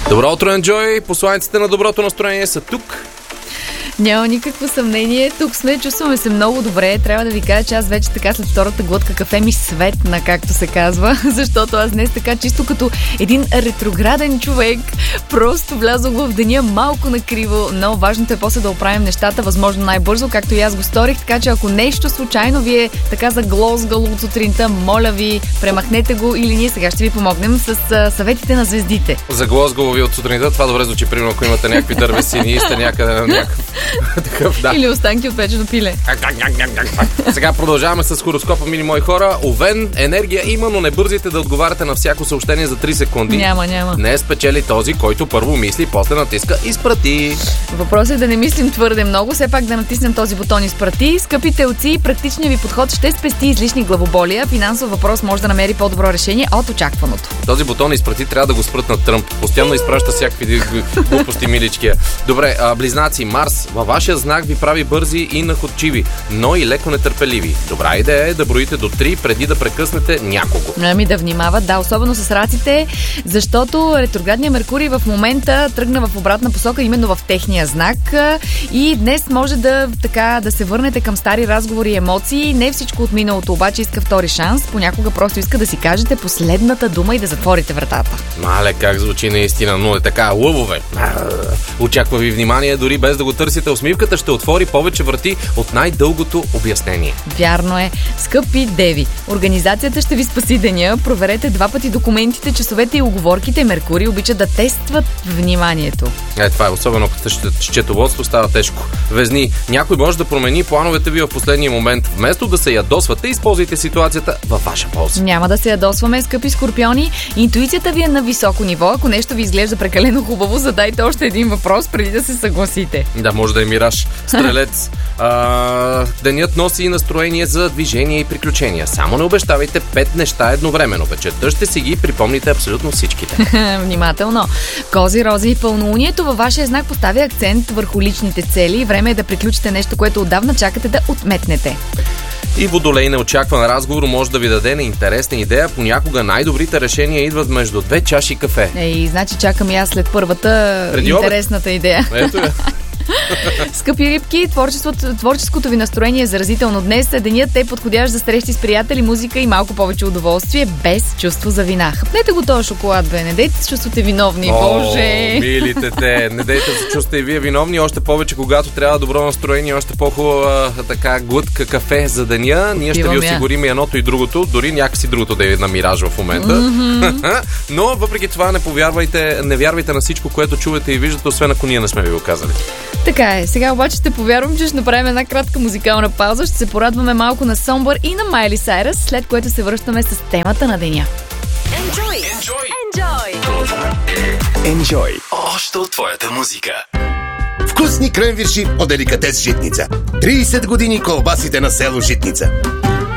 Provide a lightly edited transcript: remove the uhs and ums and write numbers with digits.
Добро утро, Enjoy! Посланиците на доброто настроение са тук. Няма никакво съмнение. Тук сме, чувстваме се много добре. Трябва да ви кажа, че аз вече така след втората глътка кафе ми светна, както се казва, защото аз днес така чисто като един ретрограден човек просто влязох в деня малко накриво, но важното е после да оправим нещата възможно най-бързо, както и аз го сторих, така че ако нещо случайно ви е така заглозгало от сутринта, моля ви, премахнете го или ние сега ще ви помогнем с съветите на звездите. Заглозгало ви от сутринта, това добре звучи, примерно, ако имате някакви дървесини и сте някъде на някакъв такъв, да. Или останки от печено пиле. Сега продължаваме с хороскопа, мили мои хора. Овен, енергия има, но не бързайте да отговаряте на всяко съобщение за 3 секунди. Няма. Не спечели този, който първо мисли, после натиска изпрати. Въпросът е да не мислим твърде много, все пак да натиснем този бутон изпрати. Скъпи телци, практичният ви подход ще спести излишни главоболия. Финансов въпрос може да намери по-добро решение от очакваното. Този бутон изпрати трябва да го спрат на Тръмп. Постоянно изпраща всякакви глупости, миличкия. Добре, близнаци, Марс във вашия знак ви прави бързи и находчиви, но и леко нетърпеливи. Добра идея е да броите до 3 преди да прекъснете някого. Ами да внимават, да, особено с раците, защото ретроградният Меркурий в момента тръгна в обратна посока именно в техния знак и днес може да се върнете към стари разговори и емоции. Не всичко от миналото обаче иска втори шанс. Понякога просто иска да си кажете последната дума и да затворите вратата. Мале, как звучи наистина, но е така, лъвове. Очаква ви внимание, дори без да го търсите. Усмивката ще отвори повече врати от най-дългото обяснение. Вярно е. Скъпи деви, организацията ще ви спаси деня. Проверете 2 пъти документите, часовете и уговорките. Меркурий обича да тестват вниманието. Това е, особено като счетоводство става тежко. Везни, някой може да промени плановете ви в последния момент. Вместо да се ядосвате, използвайте ситуацията във ваша полза. Няма да се ядосваме, скъпи скорпиони. Интуицията ви е на високо ниво. Ако нещо ви изглежда прекалено хубаво, задайте още един въпрос преди да се съгласите. Да, може да е мираж. Стрелец. Денят носи и настроение за движение и приключения. Само не обещавайте 5 неща едновременно. Вечерта ще си ги припомните абсолютно всичките. Внимателно. Кози, рози, пълнолунието във вашия знак поставя акцент върху личните цели. Време е да приключите нещо, което отдавна чакате да отметнете. И Водолей, неочакван разговор може да ви даде неинтересна идея. Понякога най-добрите решения идват между 2 чаши кафе. Значи чакам и аз след първата интересната идея. Ето я. Скъпи рибки, творческото ви настроение е заразително днес. Денят е подходящ за срещи с приятели, музика и малко повече удоволствие, без чувство за вина. Хъпнете го този шоколад, бе. Не дейте се чувствате виновни, боже. Милите те. Не дейте се чувствате и вие виновни. Още повече, когато трябва добро настроение, още по-хубава така глътка кафе за деня. Ние ще ви осигурим и едното и другото. Дори някакси другото да е на мираж в момента. Но въпреки това не вярвайте на всичко, което чувате и виждате, освен ако ние не сме ви го казали. Така е. Сега обаче ще повярвам, че ще направим една кратка музикална пауза. Ще се порадваме малко на Somber и на Майли Сайръс, след което се връщаме с темата на деня. Enjoy. Още от твоята музика. Вкусни кренвирши от Деликатес Житница. 30 години колбасите на село Житница.